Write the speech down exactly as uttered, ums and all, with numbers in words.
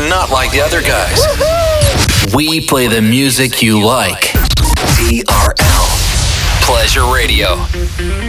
We're not like the other guys. We play the music you like. D R L. Pleasure Radio.